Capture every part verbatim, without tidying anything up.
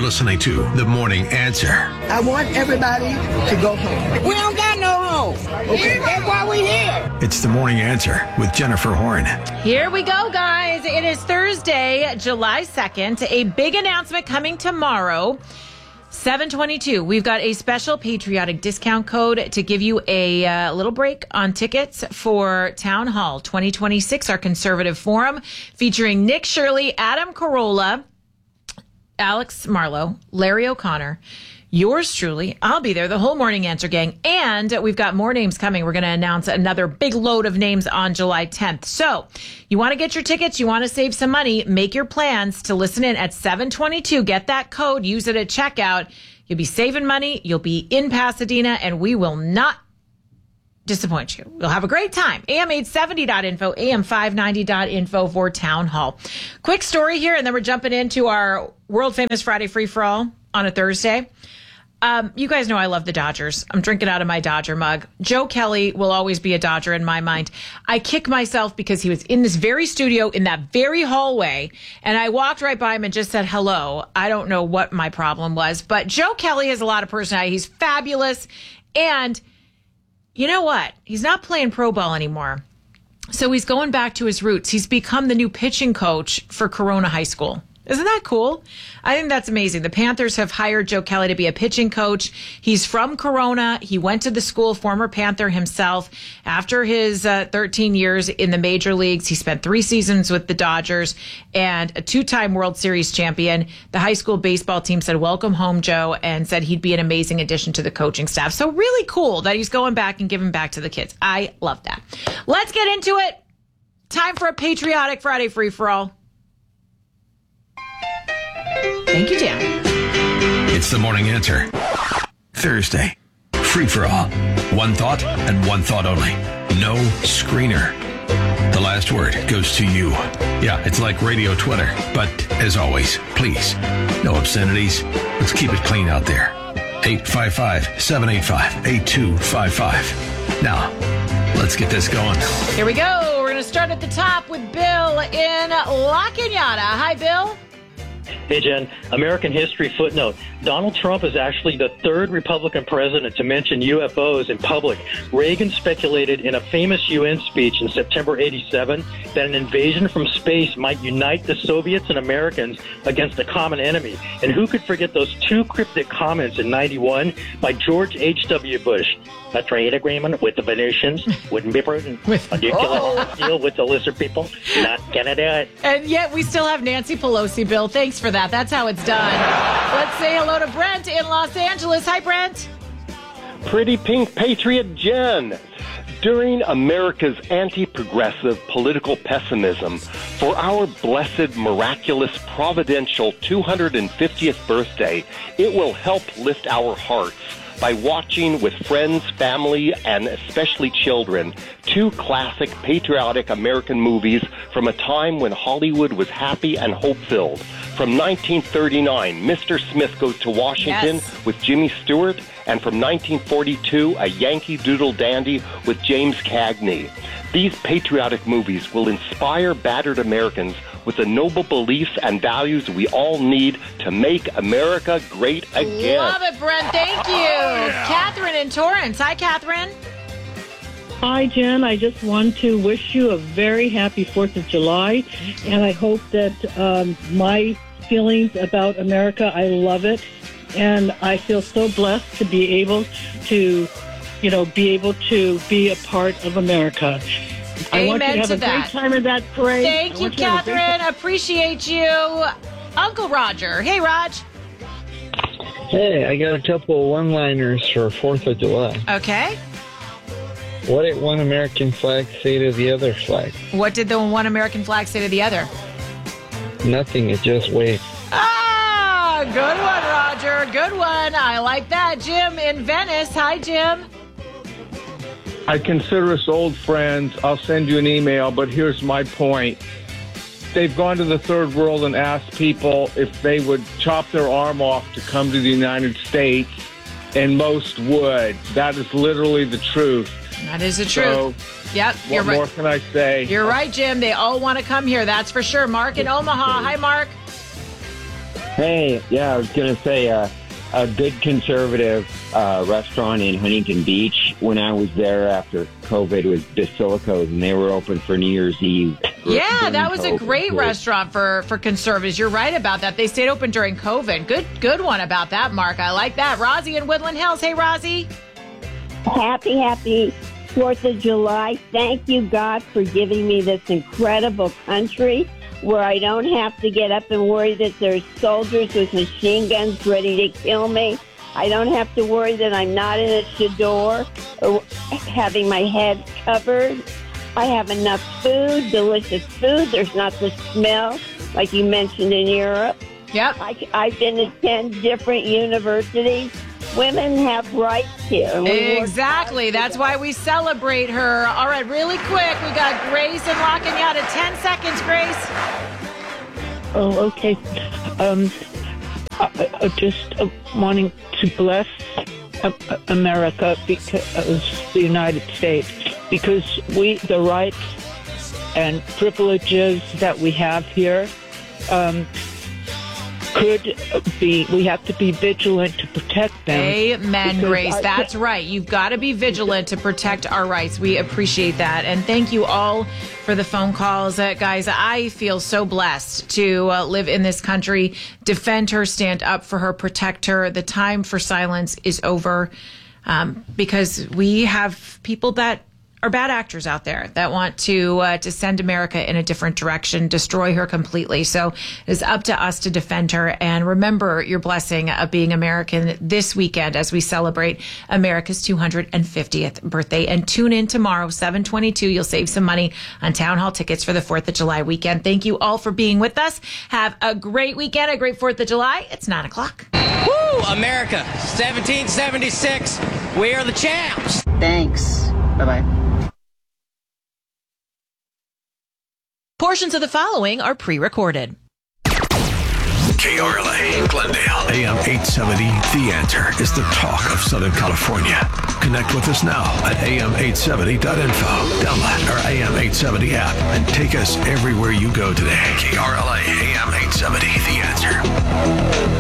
listening to The Morning Answer. I want everybody to go home. We don't got no home. Okay. That's why we're here. It's The Morning Answer with Jennifer Horn. Here we go, guys. It is Thursday, July second. A big announcement coming tomorrow. seven twenty-two. We've got a special patriotic discount code to give you a uh, little break on tickets for Town Hall twenty twenty-six, our conservative forum, featuring Nick Shirley, Adam Carolla, Alex Marlowe, Larry O'Connor, yours truly. I'll be there, the whole Morning Answer gang. And we've got more names coming. We're going to announce another big load of names on July tenth. So you want to get your tickets, you want to save some money, make your plans to listen in at seven twenty-two. Get that code, use it at checkout. You'll be saving money. You'll be in Pasadena, and we will not disappoint you. We'll have a great time. A M eight seventy dot info, A M five ninety dot info for Town Hall. Quick story here, and then we're jumping into our world famous Friday free for all on a Thursday. Um, you guys know I love the Dodgers. I'm drinking out of my Dodger mug. Joe Kelly will always be a Dodger in my mind. I kick myself because he was in this very studio in that very hallway, and I walked right by him and just said hello. I don't know what my problem was, but Joe Kelly has a lot of personality. He's fabulous, and you know what? He's not playing pro ball anymore. So he's going back to his roots. He's become the new pitching coach for Corona High School. Isn't that cool? I think that's amazing. The Panthers have hired Joe Kelly to be a pitching coach. He's from Corona. He went to the school, former Panther himself. After his uh, thirteen years in the major leagues, he spent three seasons with the Dodgers and a two-time World Series champion. The high school baseball team said, welcome home, Joe, and said he'd be an amazing addition to the coaching staff. So really cool that he's going back and giving back to the kids. I love that. Let's get into it. Time for a patriotic Friday free-for-all. Thank you, Dan. It's The Morning Answer. Thursday. Free for all. One thought and one thought only. No screener. The last word goes to you. Yeah, it's like radio Twitter. But as always, please, no obscenities. Let's keep it clean out there. eight five five, seven eight five, eight two five five. Now, let's get this going. Here we go. We're going to start at the top with Bill in La Cañada. Hi, Bill. Hey, Jen. American history footnote. Donald Trump is actually the third Republican president to mention U F Os in public. Reagan speculated in a famous U N speech in September eighty-seven that an invasion from space might unite the Soviets and Americans against a common enemy. And who could forget those two cryptic comments in ninety-one by George H W. Bush? A trade agreement with the Venusians wouldn't be prudent. With, a nuclear oh. deal with the lizard people? Not gonna do it. And yet we still have Nancy Pelosi, Bill. Thanks for that. That's how it's done. Let's say hello to Brent in Los Angeles. Hi, Brent. Pretty pink patriot Jen. During America's anti-progressive political pessimism, for our blessed, miraculous, providential two hundred fiftieth birthday, it will help lift our hearts by watching with friends, family, and especially children, two classic patriotic American movies from a time when Hollywood was happy and hope-filled. From nineteen thirty-nine, Mister Smith Goes to Washington yes. with Jimmy Stewart, and from nineteen forty-two, A Yankee Doodle Dandy with James Cagney. These patriotic movies will inspire battered Americans with the noble beliefs and values we all need to make America great again. Love it, Brent. Thank you. Oh, yeah. Catherine in Torrance. Hi, Catherine. Hi, Jen. I just want to wish you a very happy fourth of July, and I hope that um, my feelings about America, I love it, and I feel so blessed to be able to, you know, be able to be a part of America. I Amen want you to have to a that. great time in that parade. Thank you, Catherine. Appreciate you. Uncle Roger. Hey, Raj. Hey, I got a couple of one-liners for fourth of July. Okay. What did one American flag say to the other flag? What did the one American flag say to the other? Nothing, it just waved. Ah, good one, Roger. Good one. I like that. Jim in Venice. Hi, Jim. I consider us old friends. I'll send you an email, but here's my point. They've gone to the third world and asked people if they would chop their arm off to come to the United States, and most would. That is literally the truth. That is the truth. So, yep, you're what right. more can I say? You're right, Jim. They all want to come here. That's for sure. Mark in Omaha. Hi, Mark. Hey, yeah, I was going to say uh, a big conservative uh, restaurant in Huntington Beach when I was there after COVID was Basilicos, and they were open for New Year's Eve. Yeah, that was a COVID. great restaurant for, for conservatives. You're right about that. They stayed open during COVID. Good good one about that, Mark. I like that. Rosie in Woodland Hills. Hey, Rosie. Happy, happy fourth of July. Thank you, God, for giving me this incredible country where I don't have to get up and worry that there's soldiers with machine guns ready to kill me. I don't have to worry that I'm not in a chador or having my head covered. I have enough food, delicious food. There's not the smell like you mentioned in Europe. Yep. I, I've been to ten different universities. Women have rights here. and we work Exactly. That's why we celebrate her. All right, really quick. We got Grace and La Cañada. Ten seconds, Grace. Oh, okay. Um, I, I just uh, wanting to bless uh, America because the United States, because we the rights and privileges that we have here um, could be. We have to be vigilant to protect them. Amen, Because Grace. I- That's right. You've got to be vigilant to protect our rights. We appreciate that. And thank you all for the phone calls. Uh, guys, I feel so blessed to uh, live in this country, defend her, stand up for her, protect her. The time for silence is over um, because we have people that are bad actors out there that want to uh, to send America in a different direction, destroy her completely. So it's up to us to defend her. And remember your blessing of being American this weekend as we celebrate America's two hundred fiftieth birthday. And tune in tomorrow, seven twenty-two. You'll save some money on town hall tickets for the fourth of July weekend. Thank you all for being with us. Have a great weekend, a great fourth of July. It's nine o'clock. Woo! America, seventeen seventy-six. We are the champs. Thanks. Bye-bye. Portions of the following are pre-recorded. K R L A, Glendale, A M eight seventy. The Answer is the talk of Southern California. Connect with us now at A M eight seventy dot info. Download our A M eight seventy app and take us everywhere you go today. K R L A, A M eight seventy. The Answer.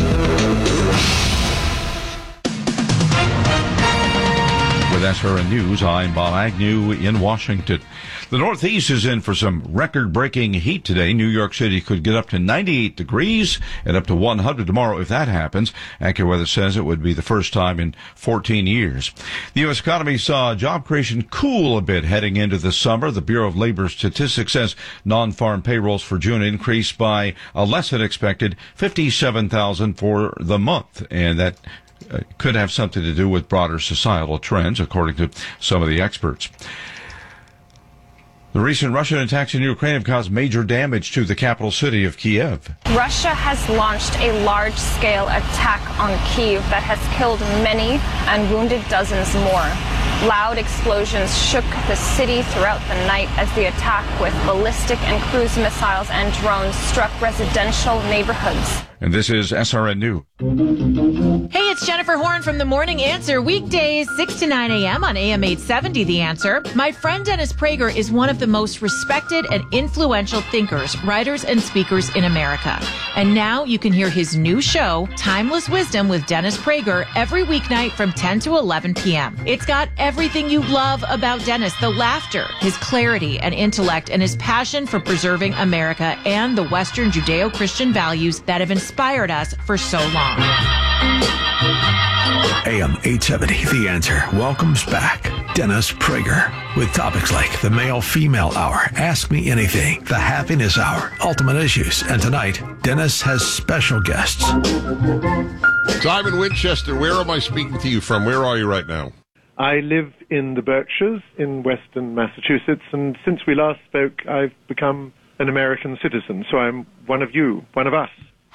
With S R N News, I'm Bob Agnew in Washington. The Northeast is in for some record-breaking heat today. New York City could get up to ninety-eight degrees and up to one hundred tomorrow if that happens. AccuWeather says it would be the first time in fourteen years. The U S economy saw job creation cool a bit heading into the summer. The Bureau of Labor Statistics says non-farm payrolls for June increased by a less than expected fifty-seven thousand for the month, and that uh, could have something to do with broader societal trends, according to some of the experts. The recent Russian attacks in Ukraine have caused major damage to the capital city of Kiev. Russia has launched a large-scale attack on Kyiv that has killed many and wounded dozens more. Loud explosions shook the city throughout the night as the attack with ballistic and cruise missiles and drones struck residential neighborhoods. And this is S R N News. Hey, it's Jennifer Horn from The Morning Answer, weekdays six to nine a.m. on A M eight seventy, The Answer. My friend Dennis Prager is one of the most respected and influential thinkers, writers, and speakers in America. And now you can hear his new show, Timeless Wisdom with Dennis Prager, every weeknight from ten to eleven p.m. It's got everything you love about Dennis, the laughter, his clarity and intellect, and his passion for preserving America and the Western Judeo-Christian values that have inspired us for so long. A M eight seventy, The Answer, welcomes back Dennis Prager with topics like the Male-Female Hour, Ask Me Anything, the Happiness Hour, Ultimate Issues, and tonight, Dennis has special guests. Simon Winchester, where am I speaking to you from? Where are you right now? I live in the Berkshires in western Massachusetts, and since we last spoke, I've become an American citizen, so I'm one of you, one of us.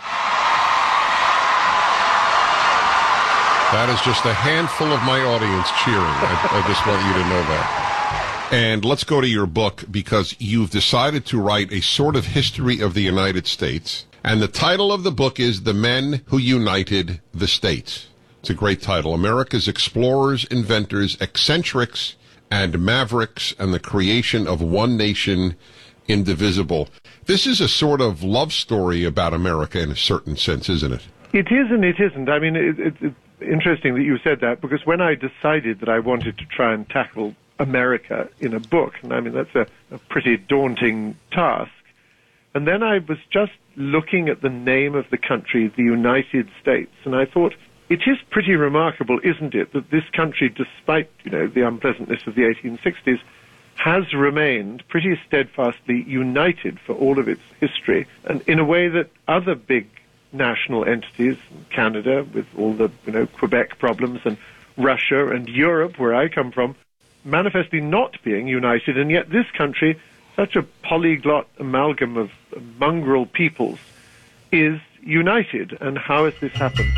That is just a handful of my audience cheering. I, I just want you to know that. And let's go to your book, because you've decided to write a sort of history of the United States. And the title of the book is The Men Who United the States. It's a great title. America's Explorers, Inventors, Eccentrics, and Mavericks, and the Creation of One Nation indivisible. This is a sort of love story about America in a certain sense, isn't it? It is and it isn't. I mean, it, it, it's interesting that you said that, because when I decided that I wanted to try and tackle America in a book, and I mean, that's a, a pretty daunting task, and then I was just looking at the name of the country, the United States, and I thought, it is pretty remarkable, isn't it, that this country, despite, you know, the unpleasantness of the eighteen sixties, has remained pretty steadfastly united for all of its history, and in a way that other big national entities, Canada with all the, you know, Quebec problems, and Russia and Europe, where I come from, manifestly not being united, and yet this country, such a polyglot amalgam of mongrel peoples, is united. And how has this happened?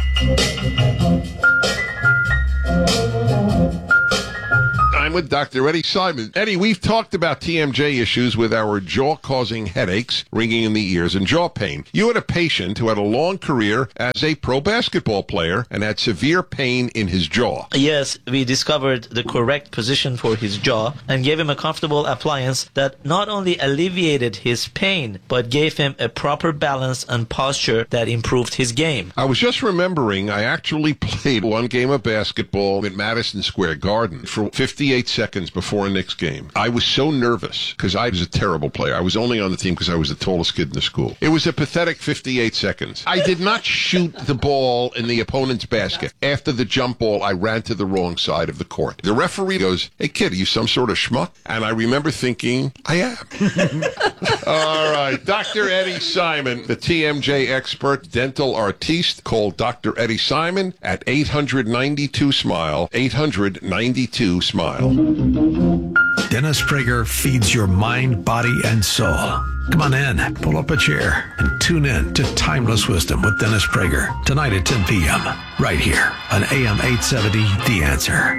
I'm with Doctor Eddie Simon. Eddie, we've talked about T M J issues with our jaw-causing headaches, ringing in the ears, and jaw pain. You had a patient who had a long career as a pro basketball player and had severe pain in his jaw. Yes, we discovered the correct position for his jaw and gave him a comfortable appliance that not only alleviated his pain, but gave him a proper balance and posture that improved his game. I was just remembering I actually played one game of basketball at Madison Square Garden for fifty-eight seconds before a Knicks game. I was so nervous because I was a terrible player. I was only on the team because I was the tallest kid in the school. It was a pathetic fifty-eight seconds. I did not shoot the ball in the opponent's basket. After the jump ball, I ran to the wrong side of the court. The referee goes, "Hey kid, are you some sort of schmuck?" And I remember thinking, I am. All right, Doctor Eddie Simon, the T M J expert, dental artiste. Call Doctor Eddie Simon at eight hundred ninety-two SMILE, eight hundred ninety-two SMILE. Dennis Prager feeds your mind, body, and soul. Come on in, pull up a chair, and tune in to Timeless Wisdom with Dennis Prager tonight at ten p.m. right here on A M eight seventy, The Answer.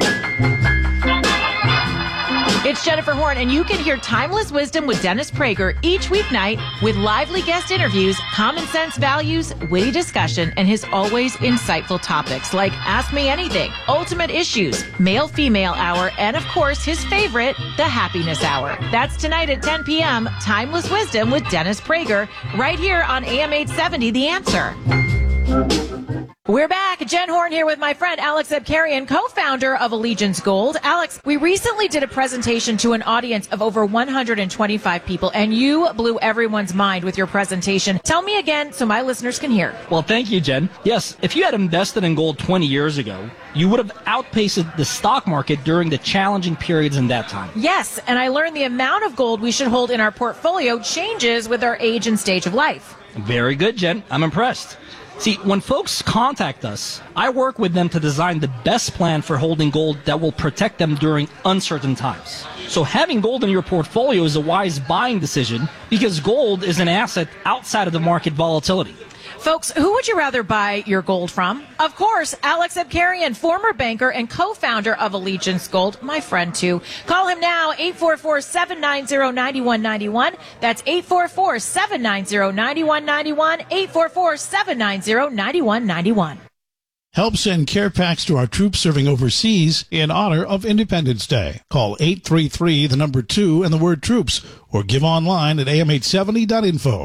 It's Jennifer Horn, and you can hear Timeless Wisdom with Dennis Prager each weeknight with lively guest interviews, common sense values, witty discussion, and his always insightful topics like Ask Me Anything, Ultimate Issues, Male-Female Hour, and of course, his favorite, the Happiness Hour. That's tonight at ten p.m., Timeless Wisdom with Dennis Prager, right here on A M eight seventy, The Answer. We're back. Jen Horn here with my friend Alex Abkarian, co-founder of Allegiance Gold. Alex, we recently did a presentation to an audience of over one hundred twenty-five people, and you blew everyone's mind with your presentation. Tell me again so my listeners can hear. Well, thank you, Jen. Yes, if you had invested in gold twenty years ago, you would have outpaced the stock market during the challenging periods in that time. Yes, and I learned the amount of gold we should hold in our portfolio changes with our age and stage of life. Very good, Jen. I'm impressed. See, when folks contact us, I work with them to design the best plan for holding gold that will protect them during uncertain times. So having gold in your portfolio is a wise buying decision because gold is an asset outside of the market volatility. Folks, who would you rather buy your gold from? Of course, Alex Abkarian, former banker and co-founder of Allegiance Gold, my friend too. Call him now, eight four four, seven nine zero, nine one nine one. That's eight four four, seven nine zero, nine one nine one, eight four four, seven nine zero, nine one nine one. Help send care packs to our troops serving overseas in honor of Independence Day. Call eight three three, the number two, and the word troops, or give online at A M eight seventy dot info.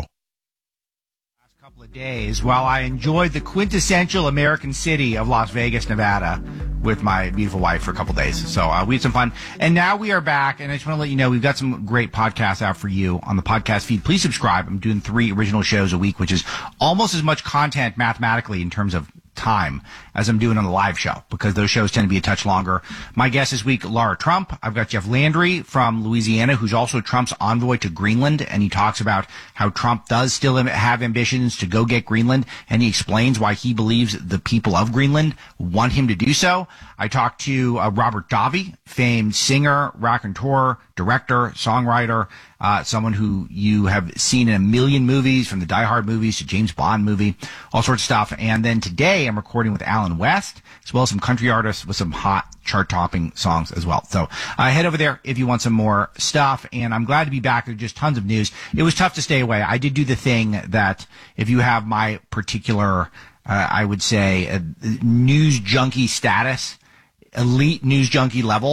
Days while I enjoyed the quintessential American city of Las Vegas, Nevada with my beautiful wife for a couple days. So uh, we had some fun. And now we are back, and I just want to let you know we've got some great podcasts out for you on the podcast feed. Please subscribe. I'm doing three original shows a week, which is almost as much content mathematically in terms of time as I'm doing on the live show because those shows tend to be a touch longer. My guest this week, Laura Trump. I've got Jeff Landry from Louisiana, who's also Trump's envoy to Greenland, and he talks about how Trump does still have ambitions to go get Greenland, and he explains why he believes the people of Greenland want him to do so. I talked to uh, Robert Davi, famed singer, raconteur, director, songwriter, uh, someone who you have seen in a million movies, from the Die Hard movies to James Bond movie, all sorts of stuff. And then today I'm recording with Alan West, as well as some country artists with some hot chart-topping songs as well. So uh, head over there if you want some more stuff. And I'm glad to be back. There's just tons of news. It was tough to stay away. I did do the thing that if you have my particular, uh, I would say, uh, news junkie status, elite news junkie level,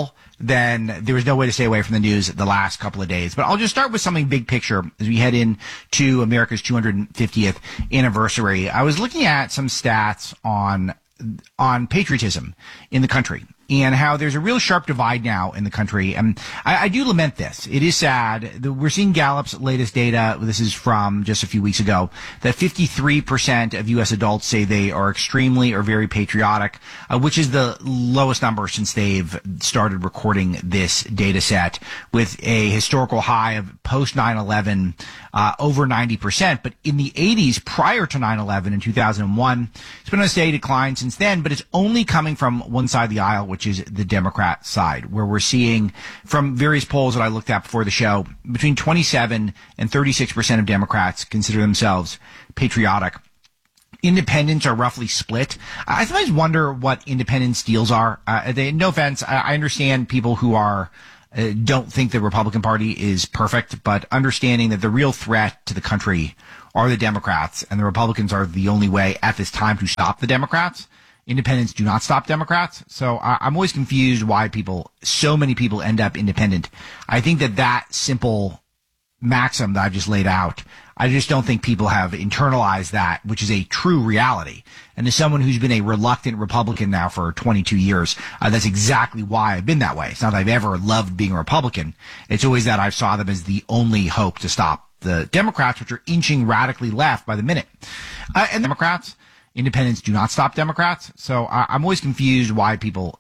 then there was no way to stay away from the news the last couple of days. But I'll just start with something big picture as we head into America's two hundred fiftieth anniversary. I was looking at some stats on on patriotism in the country and how there's a real sharp divide now in the country. And I, I do lament this. It is sad. We're seeing Gallup's latest data. This is from just a few weeks ago, that fifty-three percent of U S adults say they are extremely or very patriotic, uh, which is the lowest number since they've started recording this data set, with a historical high of post nine eleven, uh, over ninety percent. But in the eighties, prior to nine eleven in two thousand one, it's been on a steady decline since then, but it's only coming from one side of the aisle, which is the Democrat side, where we're seeing from various polls that I looked at before the show, between twenty-seven and thirty-six percent of Democrats consider themselves patriotic. Independents are roughly split. I sometimes wonder what independents' deals are. Uh, they, no offense, I, I understand people who are uh, don't think the Republican Party is perfect, but understanding that the real threat to the country are the Democrats, and the Republicans are the only way at this time to stop the Democrats. Independents do not stop Democrats. So I, I'm always confused why people, so many people end up independent. I think that that simple maxim that I've just laid out, I just don't think people have internalized that, which is a true reality. And as someone who's been a reluctant Republican now for twenty-two years, uh, that's exactly why I've been that way. It's not that I've ever loved being a Republican. It's always that I saw them as the only hope to stop the Democrats, which are inching radically left by the minute. Uh, and Democrats, independents do not stop Democrats. So I, I'm always confused why people,